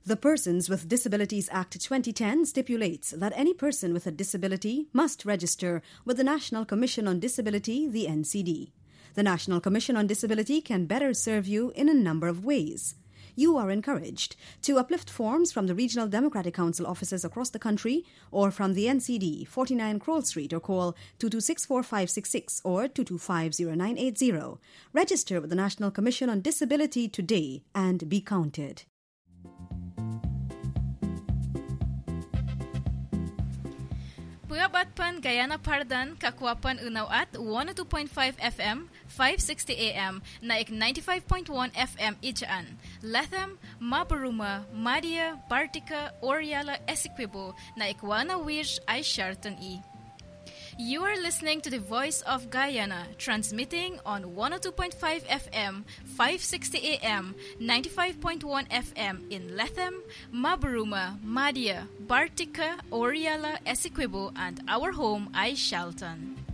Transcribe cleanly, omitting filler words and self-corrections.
The Persons with Disabilities Act 2010 stipulates that any person with a disability must register with the National Commission on Disability, the NCD. The National Commission on Disability can better serve you in a number of ways. You are encouraged to uplift forms from the Regional Democratic Council offices across the country or from the NCD, 49 Kroll Street, or call 226-4566 or 225-0980. Register with the National Commission on Disability today and be counted. Puyabat pan Guyana Pardan, Kakwapan Unaw at 102.5 FM, 560 AM, naik 95.1 FM Ijaan, Latham, Mabaruma, Madia, Bartica, Oriala, Essequibo, naik 1 Wish ay Sharton E. You are listening to the Voice of Guyana, transmitting on 102.5 FM, 560 AM, 95.1 FM in Latham, Mabaruma, Madia, Bartica, Oriala, Essequibo, and our home ay Shalton.